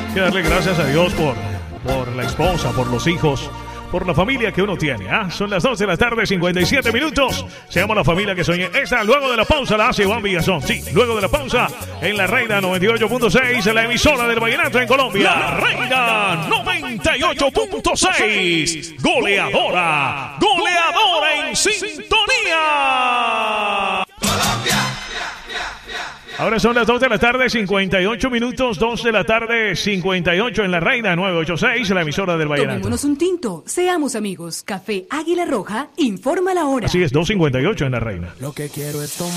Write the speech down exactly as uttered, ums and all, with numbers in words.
que darle gracias a Dios por, por la esposa, por los hijos, por la familia que uno tiene. ¿ah? Son las dos de la tarde, cincuenta y siete minutos. Seamos la familia que soñé. Esta, luego de la pausa, la hace Iván Villazón. Sí, luego de la pausa, en la Reina noventa y ocho punto seis, la emisora del vallenato en Colombia. La Reina noventa y ocho punto seis. Goleadora. Goleadora en sintonía. Ahora son las dos de la tarde, cincuenta y ocho minutos, dos de la tarde, cincuenta y ocho en la Reina novecientos ochenta y seis, la emisora del vallenato. Tomémonos un tinto, seamos amigos. Café Águila Roja informa la hora. Así es, dos cincuenta y ocho en la Reina. Lo que quiero es tomar.